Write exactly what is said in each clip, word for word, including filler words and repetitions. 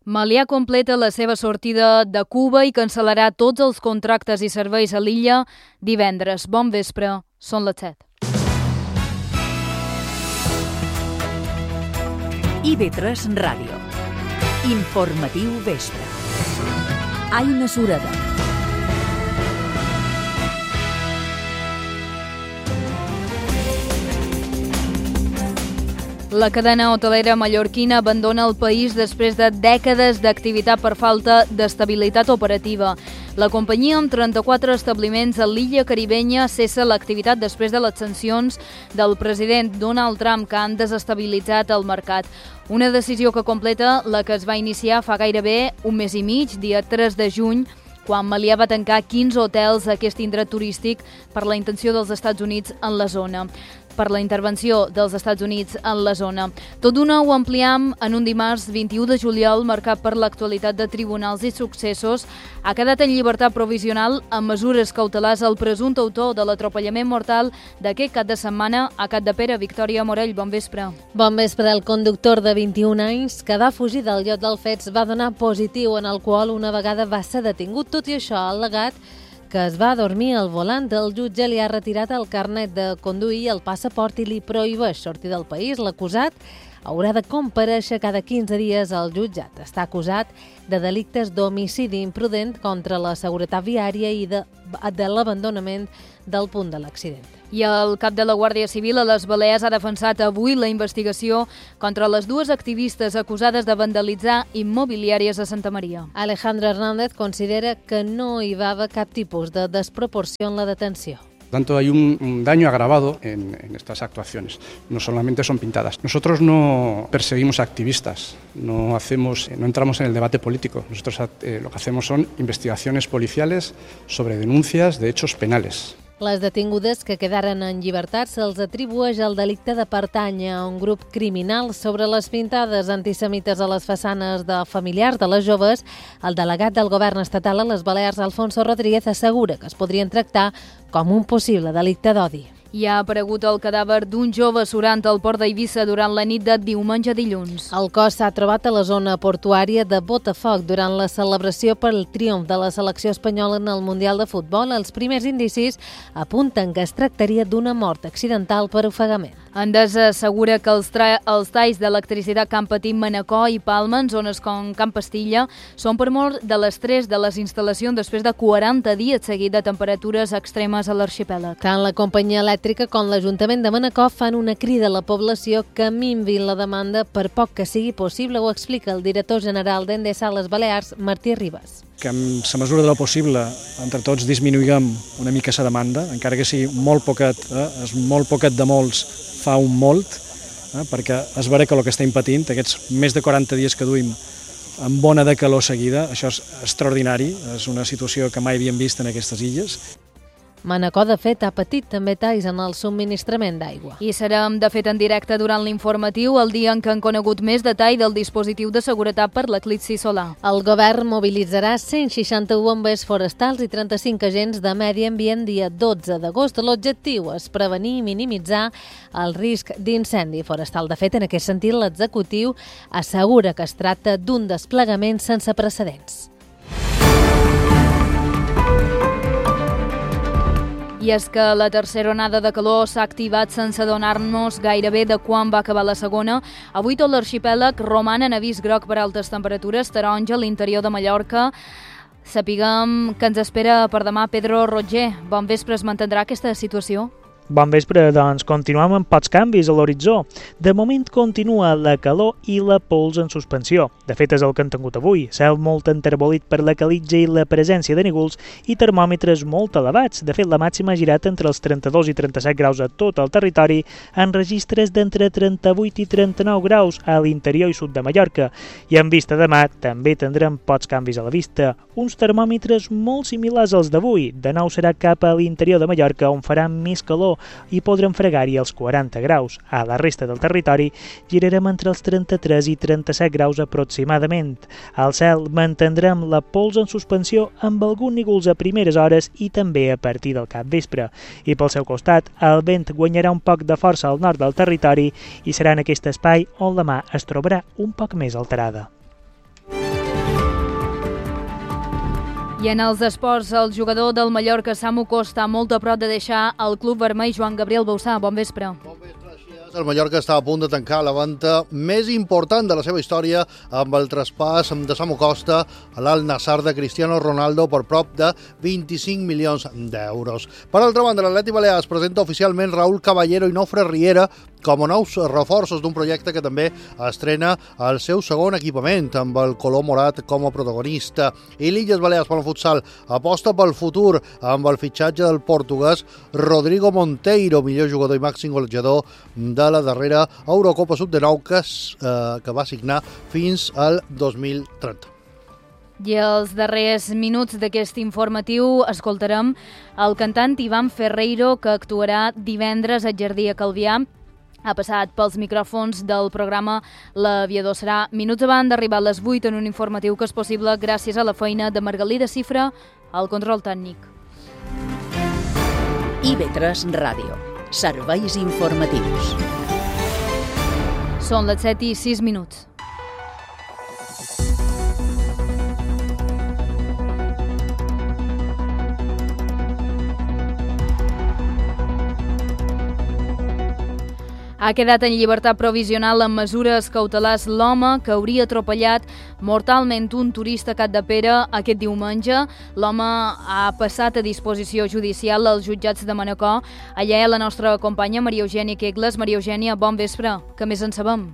Melià completa la seva sortida de Cuba i cancel·larà tots els contractes i serveis a l'illa divendres. Bon vespre, són les set. I V tres Ràdio. Informatiu vespre. Aina Sureda. La cadena hotelera mallorquina abandona el país després de dècades d'activitat per falta d'estabilitat operativa. La companyia, amb trenta-quatre establiments a l'illa caribenya, cessa l'activitat després de les sancions del president Donald Trump, que han desestabilitzat el mercat. Una decisió que completa la que es va iniciar fa gairebé un mes i mig, dia tres de juny, quan Melià va tancar quinze hotels a aquest indret turístic per la intenció dels Estats Units en la zona. per la intervenció dels Estats Units en la zona. Tot d'una ho ampliam en un dimarts vint-i-u de juliol marcat per l'actualitat de tribunals i successos. Ha quedat en llibertat provisional amb mesures cautelars el presumpte autor de l'atropellament mortal d'aquest cap de setmana a Capdepera. Victòria Morell, bon vespre. Bon vespre. El conductor de vint-i-un anys que va fugir del lloc dels fets va donar positiu en alcohol una vegada va ser detingut. Tot i això, ha al·legat que es va dormir al volant. El jutge li ha retirat el carnet de conduir i el passaport i li prohibeix sortir del país. L'acusat haurà de comparèixer cada quinze dies al jutjat. Està acusat de delictes d'homicidi imprudent contra la seguretat viària i de, de l'abandonament del punt de l'accident. I el cap de la Guàrdia Civil a les Balears ha defensat avui la investigació contra les dues activistes acusades de vandalitzar immobiliàries a Santa Maria. Alejandro Hernández considera que no hi va haver cap tipus de desproporció en la detenció. Por tanto, hay un, un daño agravado en, en estas actuaciones. No solamente son pintadas. Nosotros no perseguimos activistas, no hacemos, no entramos en el debate político. Nosotros eh, lo que hacemos son investigaciones policiales sobre denuncias de hechos penales. Les detingudes que quedaren en llibertat se'ls atribueix el delicte de pertànyer a un grup criminal. Sobre les pintades antisemites a les façanes de familiars de les joves, el delegat del govern estatal a les Balears, Alfonso Rodríguez, assegura que es podrien tractar com un possible delicte d'odi. Hi ha aparegut el cadàver d'un jove surant al port d'Eivissa durant la nit de diumenge a dilluns. El cos s'ha trobat a la zona portuària de Botafoc durant la celebració pel triomf de la selecció espanyola en el Mundial de Futbol. Els primers indicis apunten que es tractaria d'una mort accidental per ofegament. Endesa assegura que els, tra- els talls d'electricitat que han patit Manacor i Palma, en zones com Can Pastilla, són per mort de l'estrès de les instal·lacions després de quaranta dies seguits de temperatures extremes a l'arxipèlag. Tant la companyia elèctrica com l'Ajuntament de Manacor fan una crida a la població que minvin la demanda per poc que sigui possible. Ho explica el director general d'Endesa a les Balears, Martí Ribas. Que en la mesura de lo possible, entre tots, disminuïguem una mica la demanda, encara que sigui molt poquet, eh, és molt poquet de molts, fa un molt, eh, perquè es veurà que el que estem patint, aquests més de quaranta dies que duim amb bona de calor seguida, això és extraordinari, és una situació que mai havíem vist en aquestes illes. Manacor, de fet, ha patit també talls en el subministrament d'aigua. I serem, de fet, en directe durant l'informatiu el dia en què han conegut més detall del dispositiu de seguretat per l'eclipsi solar. El govern mobilitzarà cent seixanta-u bombers forestals i trenta-cinc agents de medi ambient dia dotze d'agost. L'objectiu és prevenir i minimitzar el risc d'incendi forestal. De fet, en aquest sentit, l'executiu assegura que es tracta d'un desplegament sense precedents. I és que la tercera onada de calor s'ha activat sense adonar-nos gairebé de quan va acabar la segona. Avui tot l'arxipèlag roman en avís groc per altes temperatures, taronja a l'interior de Mallorca. Sapiguem que ens espera per demà Pedro Roger. Bon vespre, es mantindrà aquesta situació? Bon vespre, doncs continuem amb pocs canvis a l'horitzó. De moment continua la calor i la pols en suspensió. De fet, és el que han tingut avui. Cel molt enterbolit per la calitja i la presència de núvols i termòmetres molt elevats. De fet, la màxima ha girat entre els trenta-dos i trenta-set graus a tot el territori, en registres d'entre trenta-vuit i trenta-nou graus a l'interior i sud de Mallorca. I en vista demà també tindrem pocs canvis a la vista. Uns termòmetres molt similars als d'avui. De nou serà cap a l'interior de Mallorca, on farà més calor i podrem fregar-hi els quaranta graus. A la resta del territori girarem entre els trenta-tres i trenta-set graus aproximadament. Al cel mantindrem la pols en suspensió amb alguns núvols a primeres hores i també a partir del capvespre. I pel seu costat, el vent guanyarà un poc de força al nord del territori i serà en aquest espai on la mà es trobarà un poc més alterada. I en els esports, el jugador del Mallorca, Samu Costa, molt a prop de deixar el club vermell. Joan Gabriel Bausà, bon vespre. Bon vespre, així és. El Mallorca està a punt de tancar la venda més important de la seva història amb el traspàs de Samu Costa a l'Al Nassr de Cristiano Ronaldo per prop de vint-i-cinc milions d'euros. Per altra banda, l'Atlètic Balears presenta oficialment Raúl Caballero i Nofre Riera com a nous reforços d'un projecte que també estrena el seu segon equipament, amb el color morat com a protagonista. I l'Illes Balears pel futsal aposta pel futur amb el fitxatge del portuguès Rodrigo Monteiro, millor jugador i màxim golejador de la darrera Eurocopa sub dinou que, eh, que va signar fins al dos mil trenta. I els darrers minuts d'aquest informatiu escoltarem el cantant Ivan Ferreiro, que actuarà divendres al Jardí a Calvià. Ha passat pels micròfons del programa L'Aviador. Serà minuts abans d'arribar a les vuit en un informatiu que és possible gràcies a la feina de Margalida Cifra al control tècnic. I B tres Ràdio. Serveis informatius. Són les set i sis minuts. Ha quedat en llibertat provisional amb mesures cautelars l'home que hauria atropellat mortalment un turista a Capdepera aquest diumenge. L'home ha passat a disposició judicial als jutjats de Manacor. Allà hi ha la nostra companya Maria Eugènia Quegles. Maria Eugènia, bon vespre. Què més en sabem?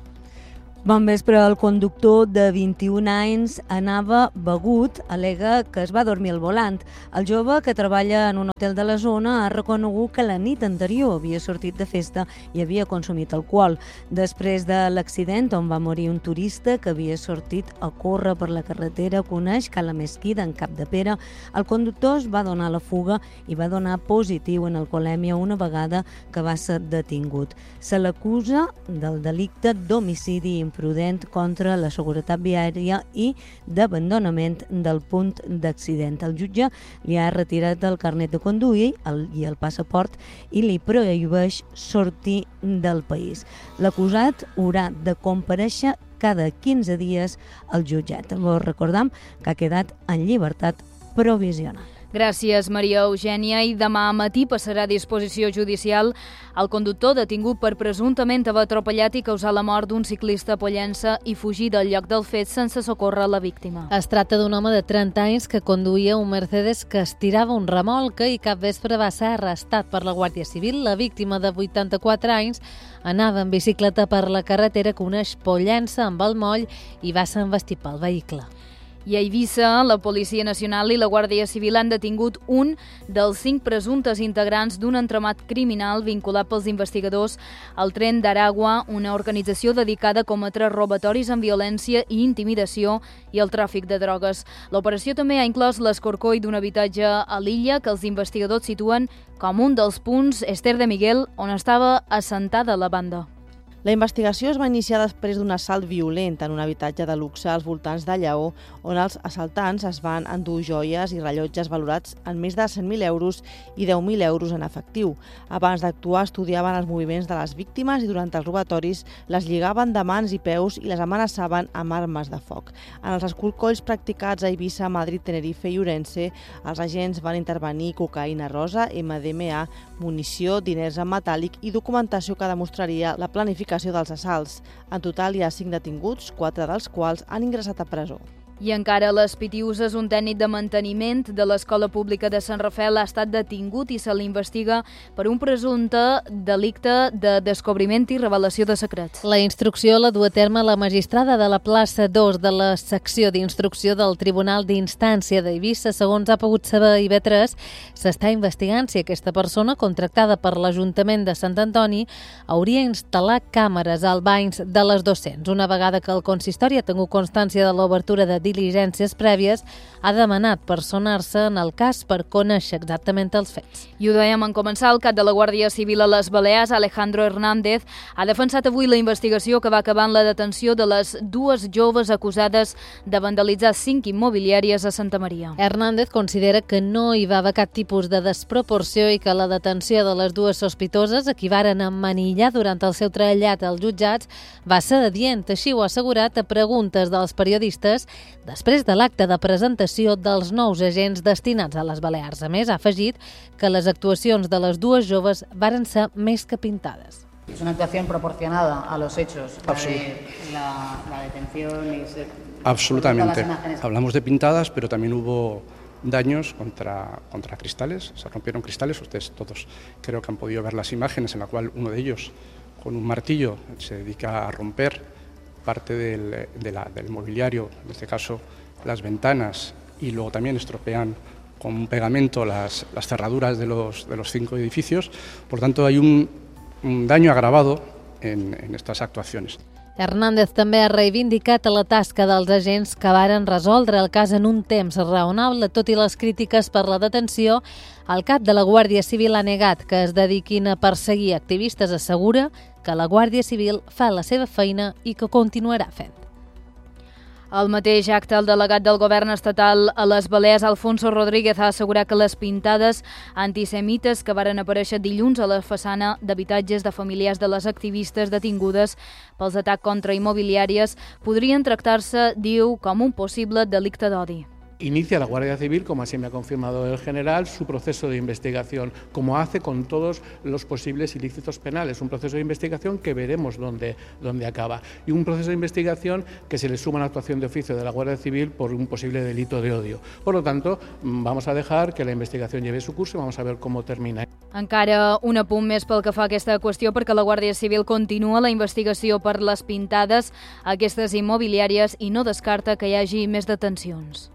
Bon vespre. El conductor de vint-i-un anys anava begut, al·lega que es va dormir al volant. El jove, que treballa en un hotel de la zona, ha reconegut que la nit anterior havia sortit de festa i havia consumit alcohol. Després de l'accident on va morir un turista que havia sortit a córrer per la carretera que uneix Cala Mesquida en Capdepera, el conductor es va donar la fuga i va donar positiu en alcoholèmia una vegada que va ser detingut. Se l'acusa del delicte d'homicidi imprudent contra la seguretat viària i d'abandonament del punt d'accident. El jutge li ha retirat el carnet de conduir el, i el passaport i li prohibeix sortir del país. L'acusat haurà de comparèixer cada quinze dies al jutjat. Vos recordam que ha quedat en llibertat provisional. Gràcies, Maria Eugènia. I demà a matí passarà a disposició judicial el conductor detingut per presumptament haver atropellat i causar la mort d'un ciclista a Pollença i fugir del lloc del fet sense socórrer la víctima. Es tracta d'un home de trenta anys que conduïa un Mercedes que estirava un remolque i cap vespre va ser arrestat per la Guàrdia Civil. La víctima, de vuitanta-quatre anys, anava en bicicleta per la carretera que uneix Pollença amb el moll i va ser envestit pel vehicle. I a Eivissa, la Policia Nacional i la Guàrdia Civil han detingut un dels cinc presumptes integrants d'un entramat criminal vinculat pels investigadors al Tren d'Aragua, una organització dedicada a cometre robatoris amb violència i intimidació i el tràfic de drogues. L'operació també ha inclòs l'escorcoll d'un habitatge a l'illa que els investigadors situen com un dels punts, Ester de Miguel, on estava assentada la banda. La investigació es va iniciar després d'un assalt violent en un habitatge de luxe als voltants de Lleó, on els assaltants es van endur joies i rellotges valorats en més de cent mil euros i deu mil euros en efectiu. Abans d'actuar, estudiaven els moviments de les víctimes i durant els robatoris les lligaven de mans i peus i les amenaçaven amb armes de foc. En els escorcolls practicats a Eivissa, Madrid, Tenerife i Ourense, els agents van intervenir cocaïna rosa, ema de ema a, munició, diners en metàl·lic i documentació que demostraria la planificació dels assalts. En total hi ha cinc detinguts, quatre dels quals han ingressat a presó. I encara a les Pitiuses, un tècnic de manteniment de l'Escola Pública de Sant Rafael ha estat detingut i se l'investiga per un presumpte delicte de descobriment i revelació de secrets. La instrucció la du a terme la magistrada de la plaça dos de la secció d'instrucció del Tribunal d'Instància d'Eivissa. Segons ha pogut saber I B tres, s'està investigant si aquesta persona, contractada per l'Ajuntament de Sant Antoni, hauria instal·lat càmeres als banys de les docents. Una vegada que el consistori ha tingut constància de l'obertura de diligències prèvies, ha demanat personar-se en el cas per conèixer exactament els fets. I ho dèiem en començar, el cap de la Guàrdia Civil a les Balears, Alejandro Hernández, ha defensat avui la investigació que va acabar en la detenció de les dues joves acusades de vandalitzar cinc immobiliàries a Santa Maria. Hernández considera que no hi va haver cap tipus de desproporció i que la detenció de les dues sospitoses, a qui varen emmanillar durant el seu trasllat als jutjats, va ser adient. Així ho ha assegurat a preguntes dels periodistes després de l'acte de presentació dels nous agents destinats a les Balears. A més, ha afegit que les actuacions de les dues joves varen ser més que pintades. Es una actuación proporcionada a los hechos, la, de, la, la detención y se... Absolutamente. Hablamos de pintadas, pero también hubo daños contra, contra cristales, se rompieron cristales, ustedes todos creo que han podido ver las imágenes en la cual uno de ellos con un martillo se dedica a romper parte del, de la, del mobiliario, en este caso las ventanas, y luego también estropean con un pegamento las, las cerraduras de los, de los cinco edificios. Por tanto, hay un, un daño agravado en, en estas actuaciones. Hernández també ha reivindicat la tasca dels agents que varen resoldre el cas en un temps raonable, tot i les crítiques per la detenció. El cap de la Guàrdia Civil ha negat que es dediquin a perseguir activistes. Assegura que la Guàrdia Civil fa la seva feina i que continuarà fent. Al mateix acte, el delegat del govern estatal a les Balears, Alfonso Rodríguez, ha assegurat que les pintades antisemites que varen aparèixer dilluns a la façana d'habitatges de familiars de les activistes detingudes pels atacs contra immobiliàries podrien tractar-se, diu, com un possible delicte d'odi. Inicia la Guardia Civil, como así me ha confirmado el general, su proceso de investigación, como hace con todos los posibles ilícitos penales. Un proceso de investigación que veremos dónde, dónde acaba. Y un proceso de investigación que se le suma una actuación de oficio de la Guardia Civil por un posible delito de odio. Por lo tanto, vamos a dejar que la investigación lleve su curso y vamos a ver cómo termina. Encara un apunt més pel que fa a aquesta qüestió, perquè la Guàrdia Civil continua la investigació per les pintades a aquestes immobiliàries i no descarta que hi hagi més detencions.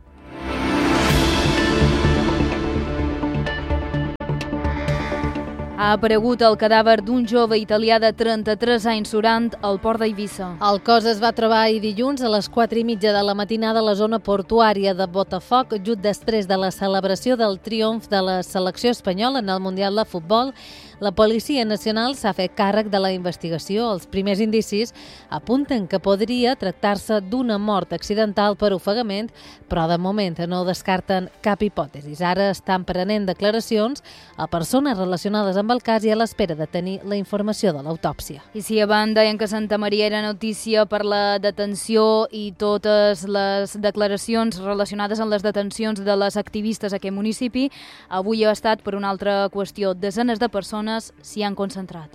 Ha aparegut el cadàver d'un jove italià de trenta-tres anys surant al port d'Eivissa. El cos es va trobar ahir dilluns a les quatre i mitja de la matinada a la zona portuària de Botafoc, just després de la celebració del triomf de la selecció espanyola en el Mundial de Futbol. La Policia Nacional s'ha fet càrrec de la investigació. Els primers indicis apunten que podria tractar-se d'una mort accidental per ofegament, però de moment no descarten cap hipòtesi. Ara estan prenent declaracions a persones relacionades amb el cas i a l'espera de tenir la informació de l'autòpsia. I si abans deien que Santa Maria era notícia per la detenció i totes les declaracions relacionades amb les detencions de les activistes a aquest municipi, avui ha estat per una altra qüestió. Desenes de persones s'hi han concentrat.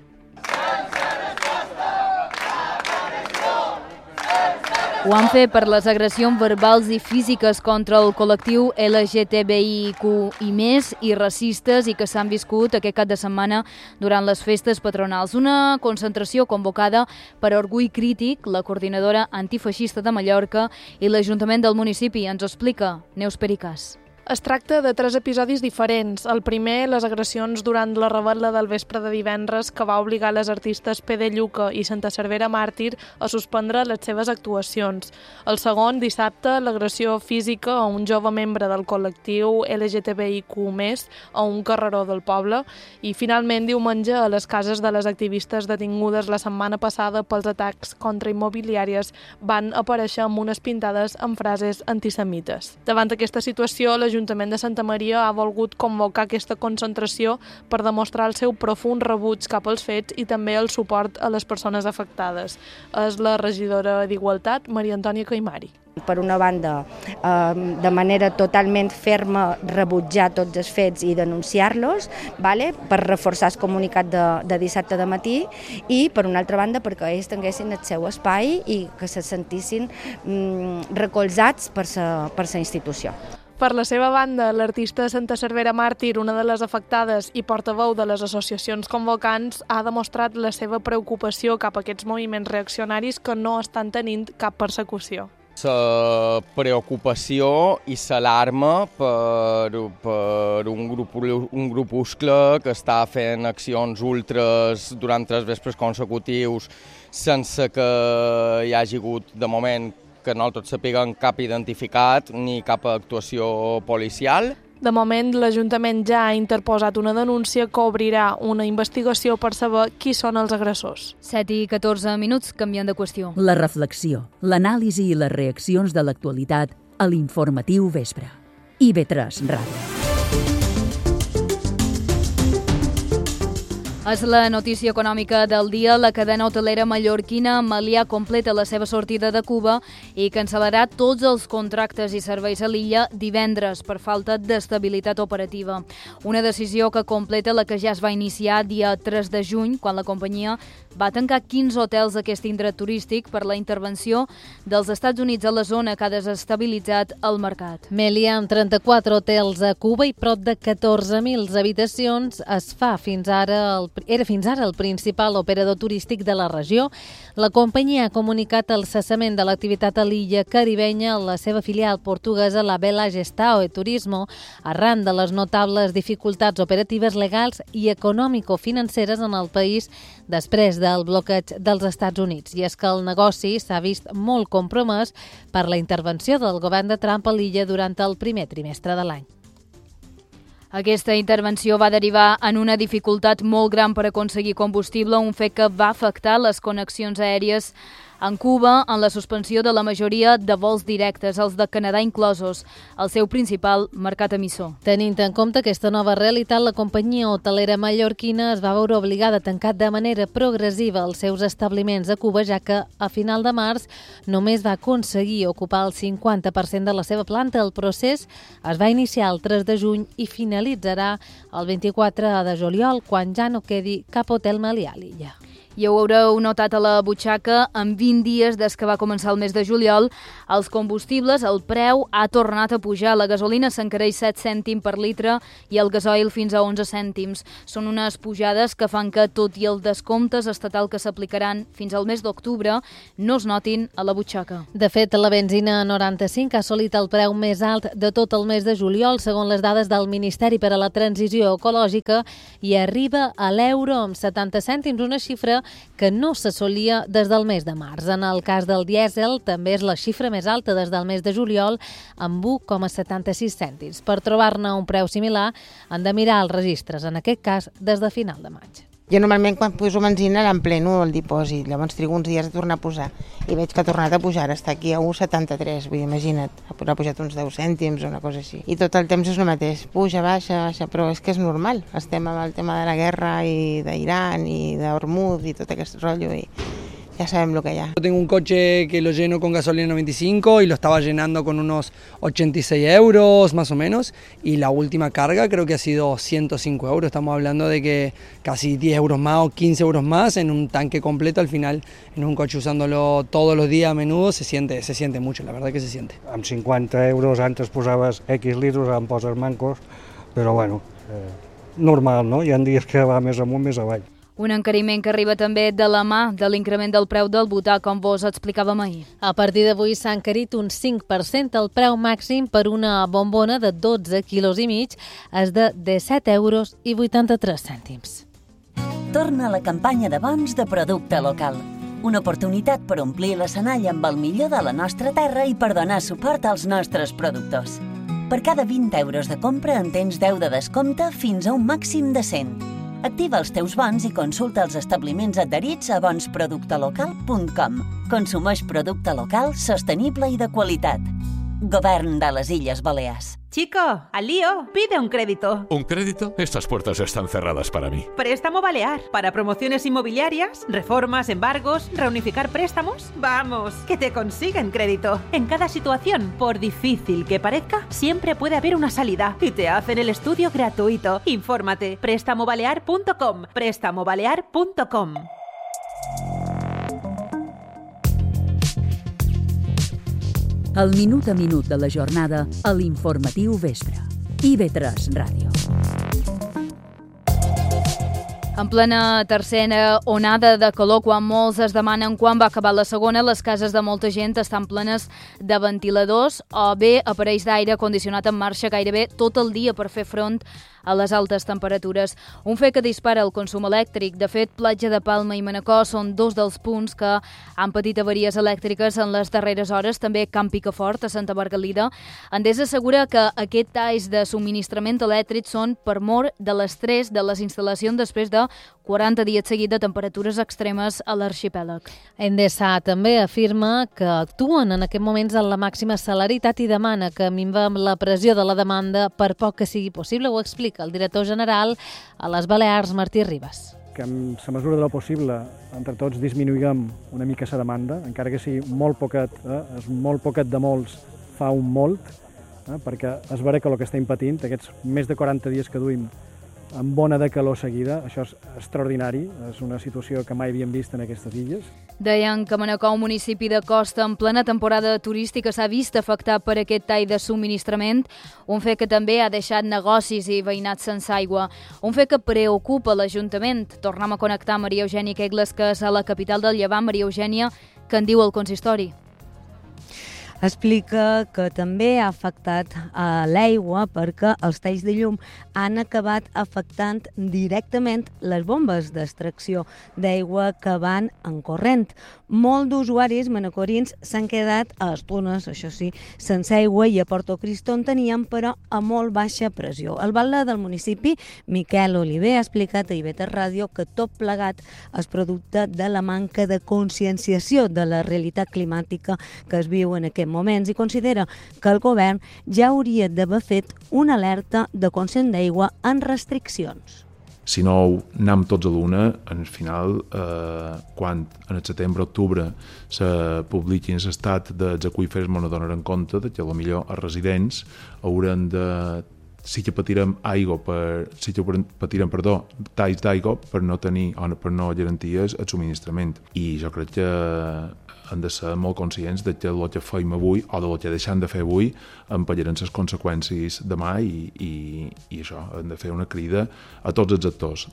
Ho han fet per les agressions verbals i físiques contra el col·lectiu L G T B I Q i més i racistes i que s'han viscut aquest cap de setmana durant les festes patronals. Una concentració convocada per Orgull Crític, la coordinadora antifeixista de Mallorca i l'Ajuntament del municipi. Ens ho explica Neus Pericàs. Es tracta de tres episodis diferents. El primer, les agressions durant la revetla del vespre de divendres que va obligar les artistes Pere Lluca i Santa Cervera Màrtir a suspendre les seves actuacions. El segon, dissabte, l'agressió física a un jove membre del col·lectiu L G T B I Q més, a un carreró del poble. I finalment, diumenge, a les cases de les activistes detingudes la setmana passada pels atacs contra immobiliàries van aparèixer amb unes pintades amb frases antisemites. Davant aquesta situació, l'Ajuntament l'Ajuntament de Santa Maria ha volgut convocar aquesta concentració per demostrar el seu profund rebuig cap als fets i també el suport a les persones afectades. És la regidora d'Igualtat, Maria Antònia Caimari. Per una banda, de manera totalment ferma, rebutjar tots els fets i denunciar-los, vale? Per reforçar el comunicat de, de dissabte de matí i, per una altra banda, perquè ells tinguessin el seu espai i que se sentissin mm, recolzats per la per la institució. Per la seva banda, l'artista Santa Cervera Màrtir, una de les afectades i portaveu de les associacions convocants, ha demostrat la seva preocupació cap a aquests moviments reaccionaris que no estan tenint cap persecució. La preocupació i l'alarma per, per un, grup, un grupuscle que està fent accions ultres durant tres vespres consecutius sense que hi hagi hagut, de moment, que nosaltres sapiguem cap identificat ni cap actuació policial. De moment, l'Ajuntament ja ha interposat una denúncia que obrirà una investigació per saber qui són els agressors. set i catorze minuts, canviant de qüestió. La reflexió, l'anàlisi i les reaccions de l'actualitat a l'informatiu vespre. I B tres Ràdio. És la notícia econòmica del dia. La cadena hotelera mallorquina Meliá completa la seva sortida de Cuba i cancel·larà tots els contractes i serveis a l'illa divendres per falta d'estabilitat operativa. Una decisió que completa la que ja es va iniciar dia tres de juny, quan la companyia va tancar quinze hotels d'aquest indret turístic per la intervenció dels Estats Units a la zona que ha desestabilitzat el mercat. Meliá, amb trenta-quatre hotels a Cuba i prop de catorze mil habitacions, es fa fins ara el Era fins ara el principal operador turístic de la regió. La companyia ha comunicat el cessament de l'activitat a l'illa caribenya a la seva filial portuguesa, la Bela Gestão e Turismo, arran de les notables dificultats operatives, legals i econòmico-financeres en el país després del bloqueig dels Estats Units. I és que el negoci s'ha vist molt compromès per la intervenció del govern de Trump a l'illa durant el primer trimestre de l'any. Aquesta intervenció va derivar en una dificultat molt gran per aconseguir combustible, un fet que va afectar les connexions aèries en Cuba en la suspensió de la majoria de vols directes, els de Canadà inclosos, el seu principal mercat emissor. Tenint en compte aquesta nova realitat, la companyia hotelera mallorquina es va veure obligada a tancar de manera progressiva els seus establiments a Cuba, ja que a final de març només va aconseguir ocupar el cinquanta per cent de la seva planta. El procés es va iniciar el tres de juny i finalitzarà el vint-i-quatre de juliol, quan ja no quedi cap hotel Meliá a l'illa. I ho haureu notat a la butxaca, en vint dies des que va començar el mes de juliol, els combustibles, el preu ha tornat a pujar. La gasolina s'encareix set cèntims per litre i el gasoil fins a onze cèntims. Són unes pujades que fan que, tot i els descomptes estatal que s'aplicaran fins al mes d'octubre, no es notin a la butxaca. De fet, la benzina noranta-cinc ha assolit el preu més alt de tot el mes de juliol, segons les dades del Ministeri per a la Transició Ecològica, i arriba a l'euro amb setanta cèntims, una xifra que no s'assolia des del mes de març. En el cas del dièsel, també és la xifra més alta des del mes de juliol, amb u coma setanta-sis cèntims. Per trobar-ne un preu similar, han de mirar els registres, en aquest cas des de final de maig. Jo normalment quan poso benzina l'empleno el dipòsit, llavors trigo uns dies a tornar a posar i veig que ha tornat a pujar, està aquí a u coma setanta-tres, vull dir, imagina't, ha pujat uns deu cèntims o una cosa així. I tot el temps és el mateix, puja, baixa, baixa, però és que és normal, estem amb el tema de la guerra i d'Iran i d'Hormuz i tot aquest rotllo i ya sabemos lo que hay. Yo tengo un coche que lo lleno con gasolina noventa y cinco y lo estaba llenando con unos ochenta y seis euros más o menos, y la última carga creo que ha sido ciento cinco euros. Estamos hablando de que casi diez euros más o quince euros más en un tanque completo. Al final, en un coche usándolo todos los días a menudo, se siente, se siente mucho, la verdad que se siente. Amb cinquanta euros antes posaves X litros, ara em poses mancos, però bueno, eh, normal, no? Hi ha dies que va més amunt, més avall. Un encariment que arriba també de la mà de l'increment del preu del butà, com vos explicàvem ahir. A partir d'avui s'ha encarit un cinc per cent. El preu màxim per una bombona de dotze quilos i mig és de disset euros i vuitanta-tres cèntims. Torna la campanya de bons de producte local. Una oportunitat per omplir l'escenari amb el millor de la nostra terra i per donar suport als nostres productors. Per cada vint euros de compra en tens deu de descompte fins a un màxim de cent. Activa els teus bons i consulta els establiments adherits a bons producte local punt com. Consumeix producte local, sostenible i de qualitat. Govern de les Illes Balears. Chico, al lío, pide un crédito. ¿Un crédito? Estas puertas están cerradas para mí. Préstamo Balear. Para promociones inmobiliarias, reformas, embargos, reunificar préstamos. Vamos, que te consiguen crédito. En cada situación, por difícil que parezca, siempre puede haber una salida. Y te hacen el estudio gratuito. Infórmate. préstamo balear punto com. préstamo balear punto com. El minut a minut de la jornada a l'Informatiu Vespre. I ve tres Ràdio. En plena tercera onada de calor, quan molts es demanen quan va acabar la segona, les cases de molta gent estan plenes de ventiladors o bé aparells d'aire condicionat en marxa gairebé tot el dia per fer front a les altes temperatures. Un fet que dispara el consum elèctric. De fet, Platja de Palma i Manacor són dos dels punts que han patit avaries elèctriques en les darreres hores. També Camp Picafort, a Santa Margalida. Endesa assegura que aquest talls de subministrament elèctric són per mor de l'estrès de les instal·lacions després de quaranta dies seguits de temperatures extremes a l'arxipèlag. Endesa també afirma que actuen en aquests moments en la màxima celeritat i demana que minvem la pressió de la demanda per poc que sigui possible. Ho explica el director general a les Balears, Martí Ribas. que en la mesura de lo possible entre tots disminuïm una mica la demanda, encara que sigui molt poquet, eh, és molt poquet de molts fa un molt, eh, perquè es veurà que el que estem patint, aquests més de quaranta dies que duim amb bona de calor seguida, això és extraordinari, és una situació que mai havíem vist en aquestes illes. Deien que Manacor, un municipi de costa en plena temporada turística, s'ha vist afectat per aquest tall de subministrament, un fet que també ha deixat negocis i veïnats sense aigua, un fet que preocupa l'Ajuntament. Tornem a connectar amb Maria Eugènia Kegles, que és a la capital del Llevant. Maria Eugènia, què en diu el consistori? Explica que també ha afectat a l'aigua perquè els talls de llum han acabat afectant directament les bombes d'extracció d'aigua que van en corrent. Molts d'usuaris manacorins s'han quedat a estones, això sí, sense aigua, i a Porto Cristo en tenien, però a molt baixa pressió. El batlle del municipi, Miquel Oliver, ha explicat a I V T Ràdio que tot plegat és producte de la manca de conscienciació de la realitat climàtica que es viu en aquest moments, i considera que el govern ja hauria d'haver fet una alerta de consum d'aigua en restriccions. Si no anem tots a l'una, al final, eh, quan en el setembre-octubre se publiqui en l'estat dels aqüífers, ens donaran compte que potser els residents hauran de sí que patirem aigua per, sí que patirem, perdó, talls d'aigua per no tenir o per no garantir el subministrament. I jo crec que hem de ser molt conscients de que el que feim avui o del que deixem de fer avui en pallaran les conseqüències demà i, i, i això, hem de fer una crida a tots els actors.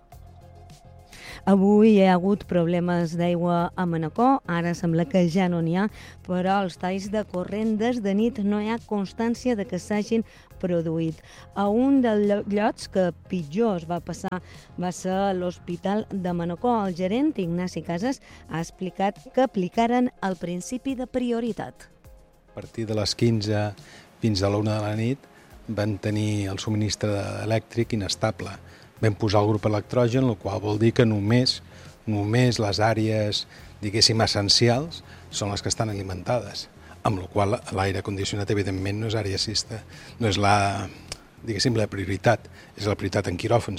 Avui hi ha hagut problemes d'aigua a Manacor, ara sembla que ja no n'hi ha, però els talls de corrent des de nit no hi ha constància de que s'hagin produït. A un dels llocs que pitjor es va passar va ser l'Hospital de Manacor. El gerent, Ignasi Casas, ha explicat que aplicaren el principi de prioritat. A partir de les quinze fins a l'una de la nit van tenir el subministre elèctric inestable. Vam posar el grup electrogen, el qual vol dir que només, només les àrees, diguéssim, essencials són les que estan alimentades, amb la qual l'aire condicionat, evidentment, no és àrea assista, no és la, diguéssim, la prioritat, és la prioritat en quiròfans.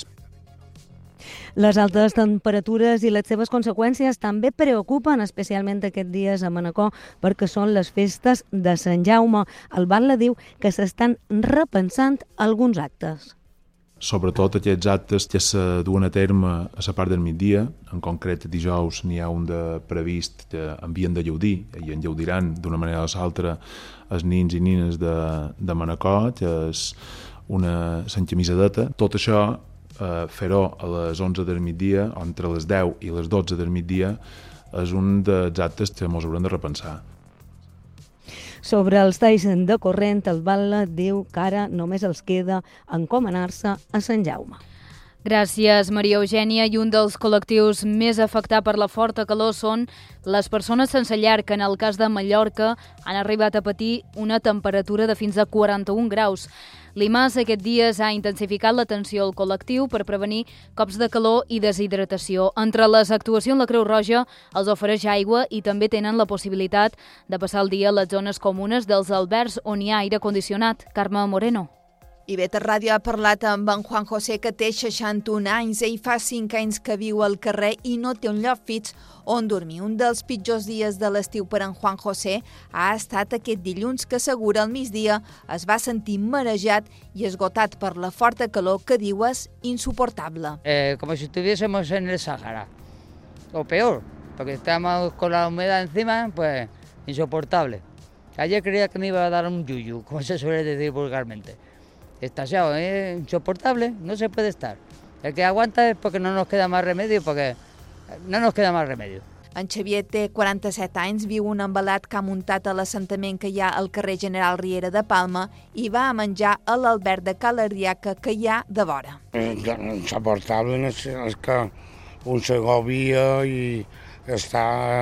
Les altes temperatures i les seves conseqüències també preocupen, especialment aquests dies a Manacor, perquè són les festes de Sant Jaume. El batlle diu que s'estan repensant alguns actes. Sobretot aquests actes que se duen a terme a la part del migdia, en concret dijous n'hi ha un de previst que havien de llaudir i en llaudiran d'una manera o l'altra els nins i nines de, de Manacor, que és una santcamisadeta. Tot això, eh, fer-ho a les onze del migdia, entre les deu i les dotze del migdia, és un dels actes que ens haurem de repensar. Sobre els talls de corrent, el batlle diu que ara només els queda encomanar-se a Sant Jaume. Gràcies, Maria Eugènia. I un dels col·lectius més afectats per la forta calor són les persones sense llar, que en el cas de Mallorca han arribat a patir una temperatura de fins a quaranta-un graus. L'I M A S aquest dies ha intensificat l'atenció al col·lectiu per prevenir cops de calor i deshidratació. Entre les actuacions, la Creu Roja els ofereix aigua i també tenen la possibilitat de passar el dia a les zones comunes dels albergs on hi ha aire condicionat. Carme Moreno. I V T Ràdio ha parlat amb en Juan José, que té seixanta-un anys. Ell fa cinc anys que viu al carrer i no té un lloc fix on dormir. Un dels pitjors dies de l'estiu per en Juan José ha estat aquest dilluns, que assegura al migdia es va sentir marejat i esgotat per la forta calor que diu és insuportable. Eh, como si estuviésemos en el Sahara, o peor, porque estamos con la humedad encima, pues insoportable. Ayer creía que me iba a dar un yuyu, como se suele decir vulgarmente. Estallado, es ¿eh? Insoportable, no se puede estar. El que aguanta es porque no nos queda más remedio, porque no nos queda más remedio. En Xavier té quaranta-set anys, viu un embalat que ha muntat a l'assentament que hi ha al carrer General Riera de Palma i va a menjar a l'alberg de Calardiaca que hi ha de vora. Insoportable és, és que un s'agobia i està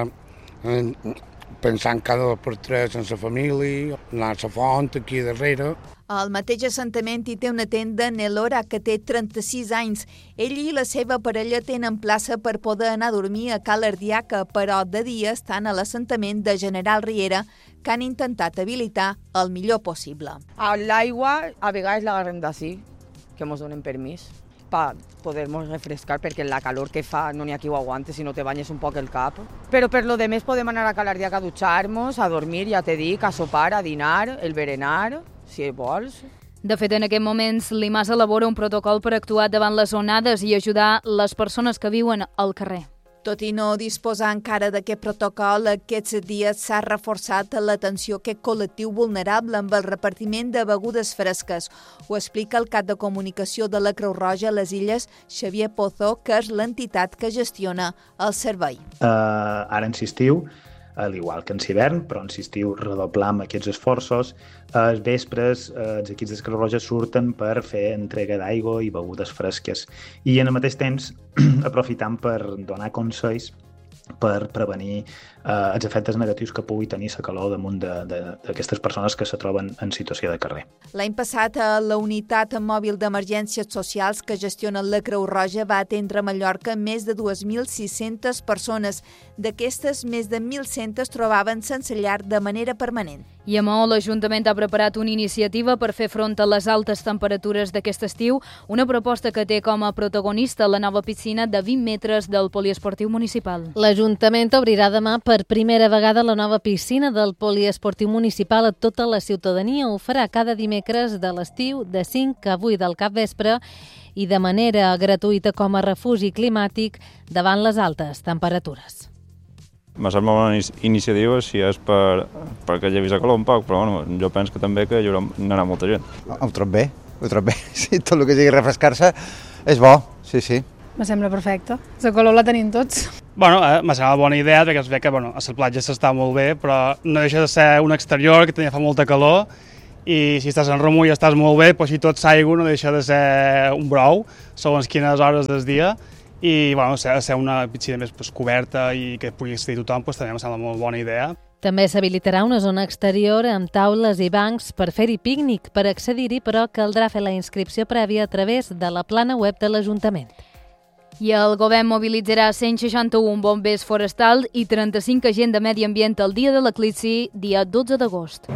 pensant cada dos per tres en la família, anar a la font aquí darrere. Al mateix assentament hi té una tenda Nelora, que té trenta-sis anys. Ell i la seva parella tenen plaça per poder anar a dormir a Calardiaca, però de dia estan a l'assentament de General Riera, que han intentat habilitar el millor possible. L'aigua a vegades l'agarrem d'ací, que ens donen permís. para podernos refrescar, perquè la calor que fa no n'hi ha qui ho aguante si no te banyes un poc el cap. Però per lo demés podem anar a Calardiac a dutxar-nos, a dormir, ja te dic, a sopar, a dinar, el berenar, si vols. De fet, en aquest moments, l'I M A S elabora un protocol per actuar davant les onades i ajudar les persones que viuen al carrer. Tot i no disposar encara d'aquest protocol, aquests dies s'ha reforçat l'atenció a aquest col·lectiu vulnerable amb el repartiment de begudes fresques. Ho explica el cap de comunicació de la Creu Roja a les Illes, Xavier Pozo, que és l'entitat que gestiona el servei. Uh, ara insistiu, al igual que en hivern, però insistiu redoblar amb aquests esforços. Els vespres eh, els equips de Creu Roja surten per fer entrega d'aigua i begudes fresques i en el mateix temps aprofitant per donar consells per prevenir eh, els efectes negatius que pugui tenir la calor damunt d'aquestes persones que se troben en situació de carrer. L'any passat, la unitat mòbil d'emergències socials que gestiona la Creu Roja va atendre a Mallorca més de dues mil sis-centes persones. D'aquestes, més de mil cent es trobaven sense llar de manera permanent. I a Maó, l'Ajuntament ha preparat una iniciativa per fer front a les altes temperatures d'aquest estiu, una proposta que té com a protagonista la nova piscina de vint metres del poliesportiu municipal. L'Ajuntament obrirà demà per primera vegada la nova piscina del poliesportiu municipal a tota la ciutadania. Ho farà cada dimecres de l'estiu de cinc a vuit del capvespre i de manera gratuïta com a refugi climàtic davant les altes temperatures. Me sembla una iniciativa si és per, perquè hi havia calor un poc, però bueno, jo penso que també que hi haurà, n'hi haurà molta gent. Ho trobo bé, ho trobo bé. Sí, tot el que sigui refrescar-se és bo, sí, sí. Me sembla perfecte. La calor la tenim tots. Bueno, eh, me sembla bona idea perquè es ve que bueno, a la platja s'està molt bé, però no deixa de ser un exterior que tenia fa molta calor i si estàs en remullo i estàs molt bé, però si tot s'aigua no deixa de ser un brou, segons quines hores del dia. I bueno, ser una piscina més pues, coberta i que pugui accedir tothom pues, també em sembla molt bona idea. També s'habilitarà una zona exterior amb taules i bancs per fer-hi pícnic. Per accedir-hi, però, caldrà fer la inscripció prèvia a través de la plana web de l'Ajuntament. I el govern mobilitzarà cent seixanta-un bombers forestals i trenta-cinc agents de medi ambient el dia de l'eclipsi, dia dotze d'agost.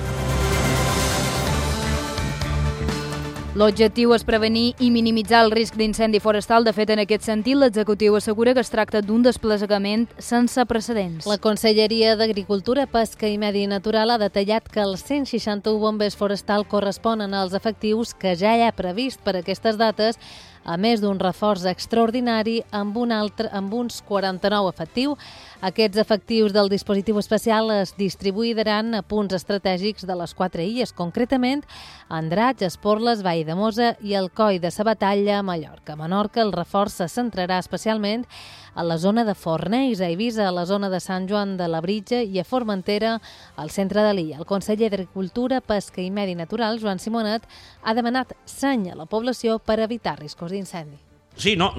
L'objectiu és prevenir i minimitzar el risc d'incendi forestal. De fet, en aquest sentit, l'executiu assegura que es tracta d'un desplegament sense precedents. La Conselleria d'Agricultura, Pesca i Medi Natural ha detallat que els cent seixanta-un bombers forestal corresponen als efectius que ja hi ha previst per aquestes dates, a més d'un reforç extraordinari amb, un altre, amb uns quaranta-nou efectius. Aquests efectius del dispositiu especial es distribuiran a punts estratègics de les quatre illes, concretament Andratx, Esporles, Vall de Mosa i el Coll de sa Batalla a Mallorca. A Menorca el reforç se centrarà especialment a la zona de Fornells, a Eivissa, a la zona de Sant Joan de la Britja i a Formentera, al centre de l'illa. El conseller d'Agricultura, Pesca i Medi Natural, Joan Simonet, ha demanat seny a la població per evitar riscos d'incendi. Sí, no,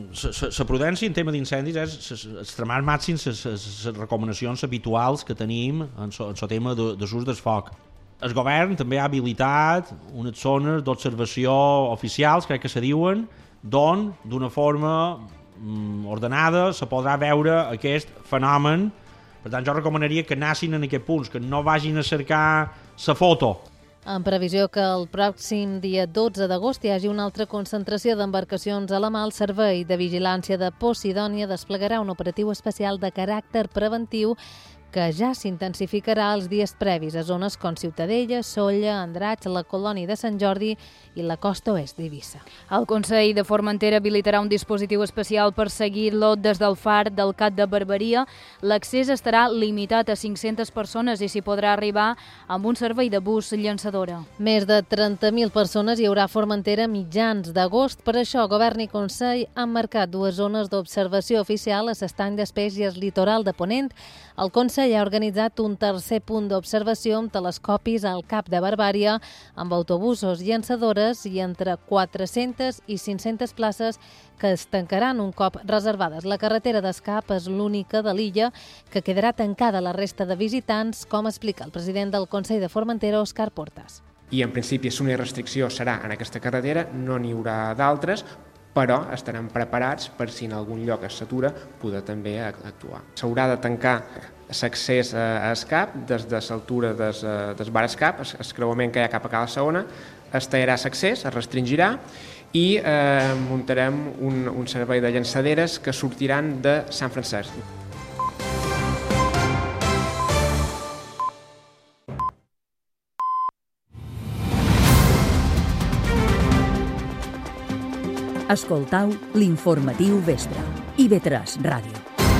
la prudència en tema d'incendis és extremar al màxim les recomanacions habituals que tenim en el tema de l'ús del foc. El govern també ha habilitat unes zones d'observació oficials, crec que se diuen, d'on, d'una forma ordenada, se podrà veure aquest fenomen. Per tant, jo recomanaria que anessin en aquests punts, que no vagin a cercar la foto. En previsió que el pròxim dia dotze d'agost hi hagi una altra concentració d'embarcacions a la mà, el Servei de Vigilància de Posidònia desplegarà un operatiu especial de caràcter preventiu que ja s'intensificarà els dies previs a zones com Ciutadella, Sóller, Andratx, la Colònia de Sant Jordi i la costa oest d'Eivissa. El Consell de Formentera habilitarà un dispositiu especial per seguir-lo des del far del Cap de Barberia. L'accés estarà limitat a cinc-centes persones i s'hi podrà arribar amb un servei de bus llançadora. Més de trenta mil persones hi haurà a Formentera a mitjans d'agost. Per això, Govern i Consell han marcat dues zones d'observació oficial a l'Estany d'Espeix i al litoral de Ponent. El Consell ha organitzat un tercer punt d'observació amb telescopis al Cap de Barbària, amb autobusos llançadores i entre quatre-centes i cinc-centes places que es tancaran un cop reservades. La carretera d'escap és l'única de l'illa que quedarà tancada a la resta de visitants, com explica el president del Consell de Formentera, Òscar Portas. I en principi, si una restricció serà en aquesta carretera, no n'hi haurà d'altres, però estarem preparats per si en algun lloc es satura poder també actuar. S'haurà de tancar l'accés a Escap des de l'altura del bar Escap, el creuament que hi ha cap a Cala Saona, es tallarà l'accés, es restringirà i eh, muntarem un, un servei de llançaderes que sortiran de Sant Francesc. Escoltau l'informatiu vespre. I V tres Ràdio.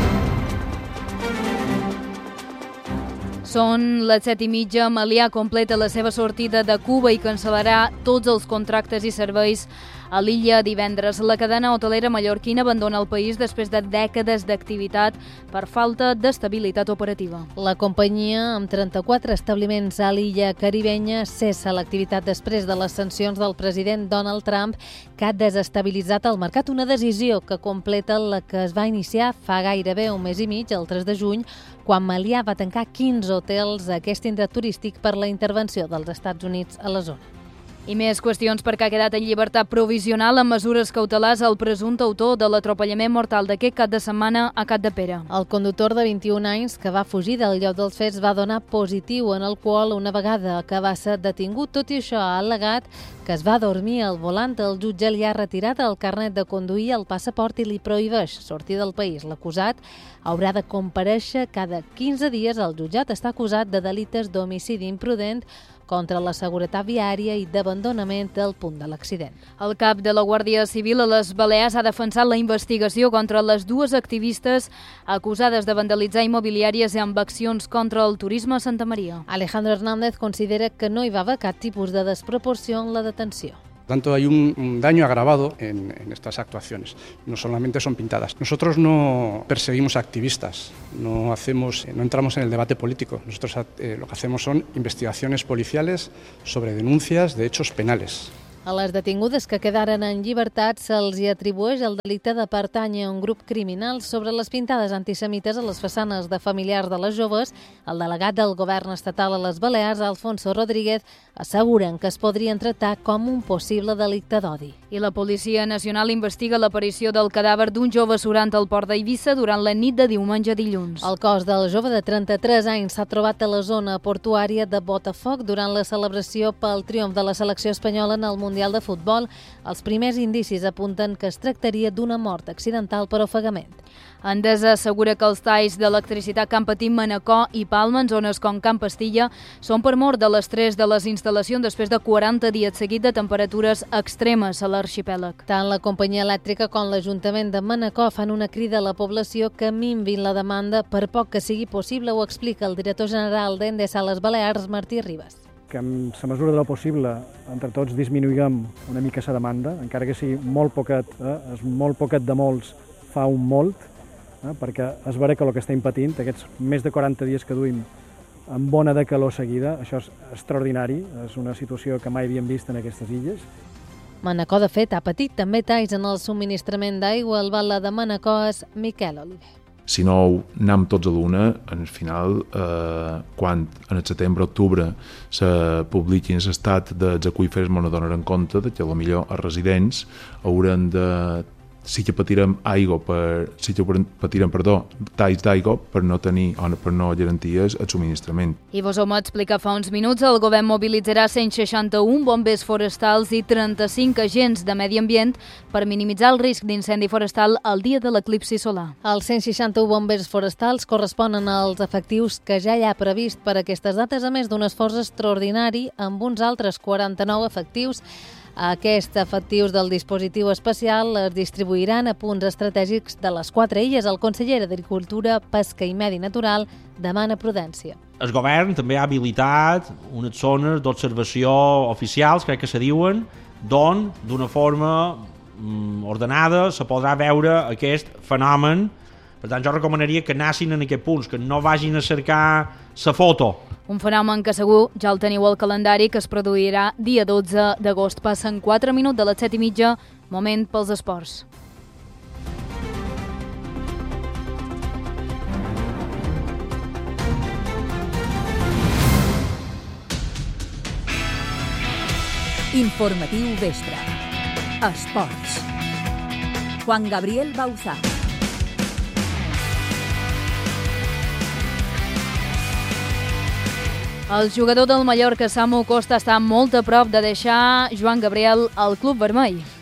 Són les set i mitja. Melià completa la seva sortida de Cuba i cancel·larà tots els contractes i serveis a l'illa divendres. La cadena hotelera mallorquina abandona el país després de dècades d'activitat per falta d'estabilitat operativa. La companyia, amb trenta-quatre establiments a l'illa caribenya, cessa l'activitat després de les sancions del president Donald Trump, que ha desestabilitzat el mercat. Una decisió que completa la que es va iniciar fa gairebé un mes i mig, el tres de juny, quan Melià va tancar quinze hotels a aquest indret turístic per la intervenció dels Estats Units a la zona. I més qüestions perquè ha quedat en llibertat provisional amb mesures cautelars el presumpte autor de l'atropellament mortal d'aquest cap de setmana a Capdepera. El conductor de vint-i-un anys que va fugir del lloc dels fets va donar positiu en alcohol una vegada que va ser detingut. Tot i això, ha al·legat que es va dormir al volant. El jutge li ha retirat el carnet de conduir, el passaport i li prohibeix sortir del país. L'acusat haurà de comparèixer cada quinze dies al jutjat. Està acusat de delictes d'homicidi imprudent, contra la seguretat viària i d'abandonament del punt de l'accident. El cap de la Guàrdia Civil a les Balears ha defensat la investigació contra les dues activistes acusades de vandalitzar immobiliàries amb accions contra el turisme a Santa Maria. Alejandro Hernández considera que no hi va haver cap tipus de desproporció en la detenció. Por tanto, hay un, un daño agravado en, en estas actuaciones. No solamente son pintadas. Nosotros no perseguimos activistas, no, hacemos, no entramos en el debate político. Nosotros eh, lo que hacemos son investigaciones policiales sobre denuncias de hechos penales. A les detingudes que quedaren en llibertat se'ls hi atribueix el delicte de pertànyer a un grup criminal. Sobre les pintades antisemites a les façanes de familiars de les joves, el delegat del govern estatal a les Balears, Alfonso Rodríguez, asseguren que es podrien tractar com un possible delicte d'odi. I la Policia Nacional investiga l'aparició del cadàver d'un jove surant al port d'Eivissa durant la nit de diumenge a dilluns. El cos del jove de trenta-tres anys s'ha trobat a la zona portuària de Botafoc durant la celebració pel triomf de la selecció espanyola en el Mundial de Futbol. Els primers indicis apunten que es tractaria d'una mort accidental per ofegament. Endesa assegura que els talls d'electricitat que han patit Manacor i Palma en zones com Camp Pastilla són per mort de l'estrès de les instal·lacions després de quaranta dies seguits de temperatures extremes a l'arxipèlag. Tant la companyia elèctrica com l'Ajuntament de Manacor fan una crida a la població que minvin la demanda per poc que sigui possible, ho explica el director general d'Endesa a les Balears, Martí Ribas. Que en la mesura de lo possible, entre tots, disminuïm una mica la demanda, encara que sigui molt poquet, eh, és molt poquet de molts fa un molt, eh, perquè es veurà que el que estem patint, aquests més de quaranta dies que duim amb bona de calor seguida, això és extraordinari, és una situació que mai havíem vist en aquestes illes. Manacor, de fet, ha patit també talls en el subministrament d'aigua. El batlle de Manacor és Miquel Oliver. Si no anem tots a l'una, al final, eh, quan en el setembre-octubre se publiquin l'estat dels aqüífers, ens donaran compte que potser els residents hauran de sí que patirem aigua per, sí que patirem, perdó, talls d'aigua per no tenir o per no garanties el subministrament. I vos ho explica fa uns minuts, el govern mobilitzarà cent seixanta-un bombers forestals i trenta-cinc agents de medi ambient per minimitzar el risc d'incendi forestal el dia de l'eclipsi solar. Els cent seixanta-un bombers forestals corresponen als efectius que ja hi ha previst per aquestes dates, a més d'un esforç extraordinari amb uns altres quaranta-nou efectius. Aquests efectius del dispositiu especial es distribuiran a punts estratègics de les quatre illes. El conseller d'Agricultura, Pesca i Medi Natural demana prudència. El govern també ha habilitat unes zones d'observació oficials, crec que se diuen, d'on, d'una forma ordenada, se podrà veure aquest fenomen. Per tant, jo recomanaria que anessin en aquests punts, que no vagin a cercar la foto. Un fenomen que segur ja el teniu al calendari, que es produirà dia dotze d'agost. Passen quatre minuts de les set i mitja, moment pels esports. Informatiu vespre. Esports. Juan Gabriel Bauzá. El jugador del Mallorca, Samu Costa, està molt a prop de deixar Joan Gabriel al club vermell.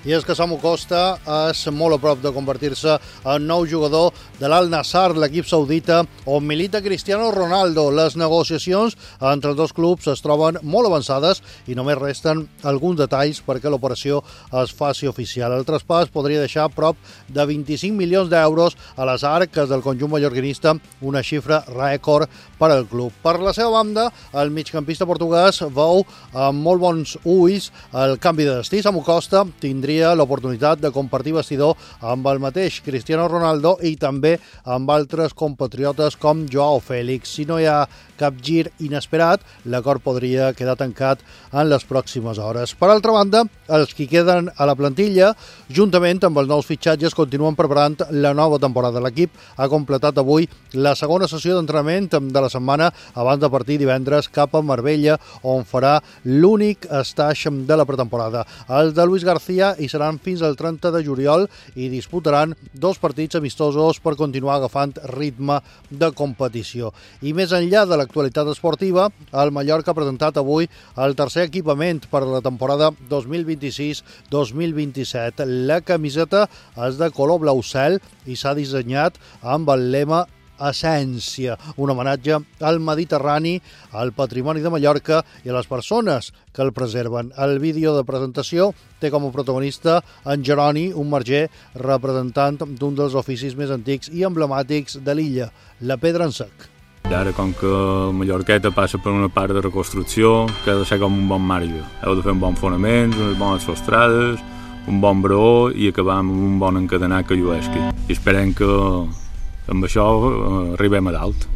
i és que Samu Costa és molt a prop de convertir-se en nou jugador de l'Al Nassr, l'equip saudita on milita Cristiano Ronaldo. Les negociacions entre els dos clubs es troben molt avançades i només resten alguns detalls perquè l'operació es faci oficial. El traspàs podria deixar prop de vint-i-cinc milions d'euros a les arques del conjunt mallorquinista, una xifra rècord per al club. Per la seva banda, el migcampista portuguès veu amb molt bons ulls el canvi de destí. Samu Costa tindria l'oportunitat de compartir vestidor amb el mateix Cristiano Ronaldo i també amb altres compatriotes com Joao Félix. Si no hi ha cap gir inesperat, l'acord podria quedar tancat en les pròximes hores. Per altra banda, els que queden a la plantilla, juntament amb els nous fitxatges, continuen preparant la nova temporada. L'equip ha completat avui la segona sessió d'entrenament de la setmana abans de partir divendres cap a Marbella, on farà l'únic estatge de la pretemporada. Els de Luis García hi seran fins al trenta de juliol i disputaran dos partits amistosos per continuar agafant ritme de competició. I més enllà de l'actualitat esportiva, el Mallorca ha presentat avui el tercer equipament per a la temporada dos mil vint-i-sis dos mil vint-i-set. La camiseta és de color blau cel i s'ha dissenyat amb el lema Essència, un homenatge al Mediterrani, al patrimoni de Mallorca i a les persones que el preserven. El vídeo de presentació té com a protagonista en Jeroni, un marger representant d'un dels oficis més antics i emblemàtics de l'illa, la pedra en sec. Ara, com que Mallorqueta passa per una part de reconstrucció, que ha de ser com un bon marge. Heu de fer un bon fonament, unes bones sostrades, un bon breó i acabar amb un bon encadenat que lluesqui. I esperem que amb això arribem a dalt.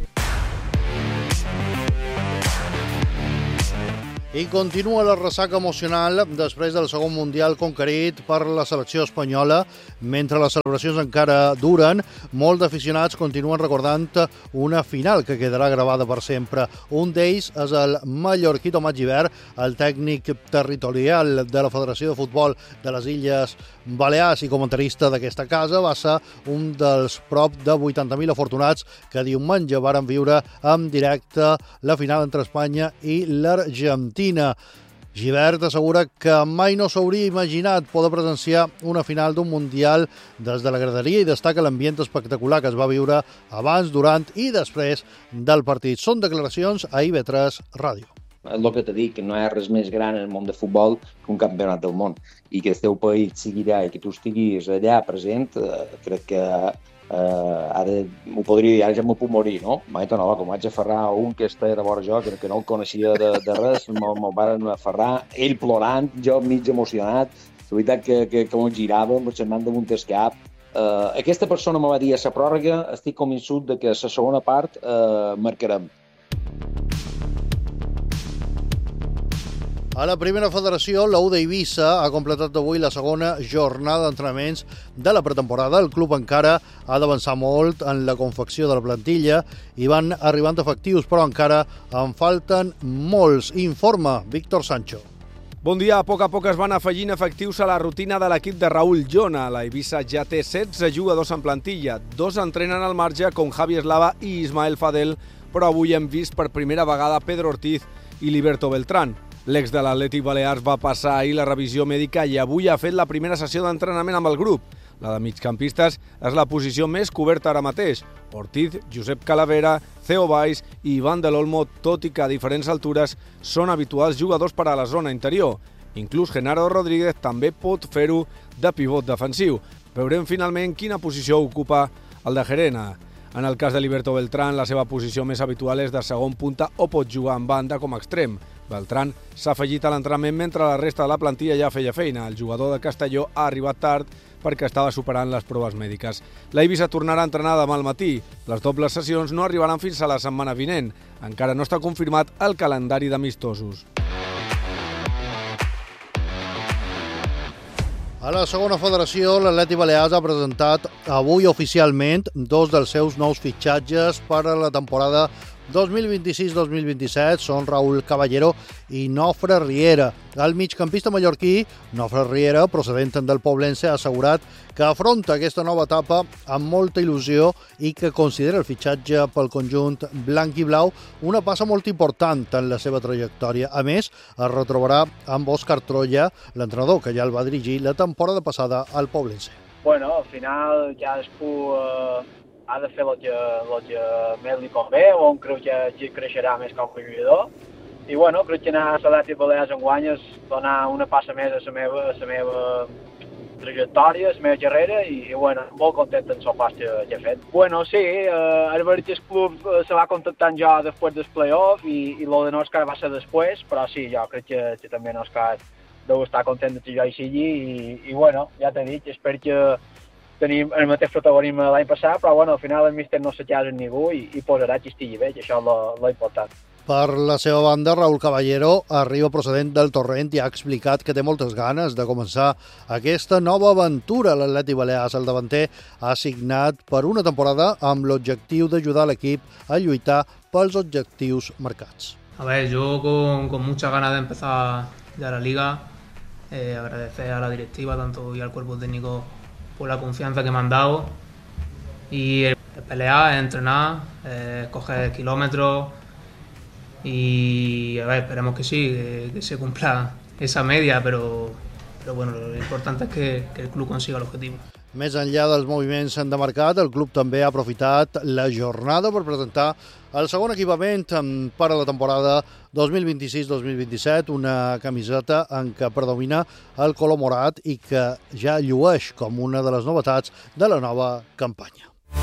I continua la ressaca emocional després del segon mundial conquerit per la selecció espanyola. Mentre les celebracions encara duren, molts aficionats continuen recordant una final que quedarà gravada per sempre. Un d'ells és el mallorquí Tomàs Gibert, el tècnic territorial de la Federació de Futbol de les Illes Balears i comentarista d'aquesta casa. Va ser un dels prop de vuitanta mil afortunats que diumenge varen viure en directe la final entre Espanya i l'Argentina. Gibert assegura que mai no s'hauria imaginat poder presenciar una final d'un mundial des de la graderia i destaca l'ambient espectacular que es va viure abans, durant i després del partit. Són declaracions a I V tres Ràdio. És el que t'he dit, que no hi ha res més gran en el món de futbol que un campionat del món. I que el teu país sigui allà i que tu estiguis allà present, eh, crec que Uh, ara m'ho podria dir, ara ja m'ho puc morir, no? Mai tan com vaig aferrar a un que està de vora jo, que, que no el coneixia de, de res, me'l van aferrar, ell plorant, jo mig emocionat, la veritat que, que, que m'ho girava, se'n van damunt el cap. Uh, aquesta persona me va dir a la pròrroga, estic convençut de que a la segona part uh, marcarem. A la primera federació, la U d'Eivissa ha completat avui la segona jornada d'entrenaments de la pretemporada. El club encara ha d'avançar molt en la confecció de la plantilla i van arribant efectius, però encara en falten molts. Informa Víctor Sancho. Bon dia. A poc a poc es van afegint efectius a la rutina de l'equip de Raúl Llona. La Eivissa ja té setze jugadors en plantilla. Dos entrenen al marge, com Javi Eslava i Ismael Fadel, però avui hem vist per primera vegada Pedro Ortiz i Liberto Beltrán. L'ex de l'Atlètic Balears va passar ahir la revisió mèdica i avui ha fet la primera sessió d'entrenament amb el grup. La de migcampistes és la posició més coberta ara mateix. Ortiz, Josep Calavera, Theo Valls i Ivan del Olmo, tot i que a diferents altures, són habituals jugadors per a la zona interior. Inclús Genaro Rodríguez també pot fer-ho de pivot defensiu. Veurem finalment quina posició ocupa el de Gerena. En el cas de Liberto Beltrán, la seva posició més habitual és de segon punta o pot jugar en banda com a extrem. Beltrán s'ha afegit a l'entrenament mentre la resta de la plantilla ja feia feina. El jugador de Castelló ha arribat tard perquè estava superant les proves mèdiques. La Eivissa tornarà a entrenar demà al matí. Les dobles sessions no arribaran fins a la setmana vinent. Encara no està confirmat el calendari d'amistosos. A la segona federació, l'Atlètic Balears ha presentat avui oficialment dos dels seus nous fitxatges per a la temporada dos mil vint-i-sis dos mil vint-i-set són Raúl Caballero i Nofre Riera. El migcampista mallorquí, Nofre Riera, procedent del Poblense, ha assegurat que afronta aquesta nova etapa amb molta il·lusió i que considera el fitxatge pel conjunt blanc i blau una passa molt important en la seva trajectòria. A més, es retrobarà amb Òscar Troya, l'entrenador que ja el va dirigir la temporada passada al Poblense. Bueno, al final cadascú eh, ha de fer el que, el que més li convé, on creu que, que creixerà més com a jugador. I bueno, crec que anar a l'Atlètic Balears enguany és donar una passa més a la meva, a la meva trajectòria, a la meva carrera i, i bueno, molt content amb el pas que, que he fet. Bueno, sí, eh, el Veritas Club se va contactant jo després del play-off i, i lo de Òscar va ser després, però sí, jo crec que, que també Òscar deu estar content de que jo hi sigui i, i bueno, ja t'he dit, espero que tenim el mateix protagonisme l'any passat, però bueno, al final el míster no se casa amb ningú i, i posarà que estigui bé, que això és lo, lo important. Per la seva banda, Raúl Caballero arriba procedent del Torrent i ha explicat que té moltes ganes de començar aquesta nova aventura. L'Atlètic Balears, el davanter, ha signat per una temporada amb l'objectiu d'ajudar l'equip a lluitar pels objectius marcats. A ver, yo con, con muchas ganas de empezar ya la liga, eh, agradecer a la directiva tanto y al cuerpo técnico por la confianza que me han dado y el pelear, el entrenar, eh, coger kilómetros. Y a ver, esperemos que sí, que, que se cumpla esa media, pero, pero bueno, lo importante es que, que el club consiga l'objectiu. Més enllà dels moviments de mercat, el club també ha aprofitat la jornada per presentar el segon equipament per a la temporada dos mil vint-i-sis dos mil vint-i-set, una camiseta en què predomina el color morat i que ja llueix com una de les novetats de la nova campanya.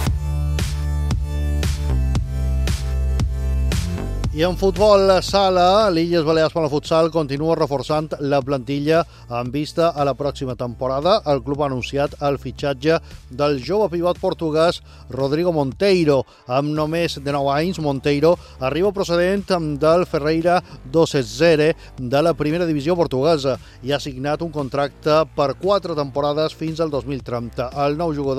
I en futbol sala, l'Illes Balears Palafutsal continua reforçant la plantilla en vista a la pròxima temporada. El club ha anunciat el fitxatge del jove pivot portuguès Rodrigo Monteiro. Amb només de nou anys, Monteiro arriba procedent del Ferreira dos zero de la primera divisió portuguesa i ha signat un contracte per quatre temporades fins al dos mil trenta. El nou jugador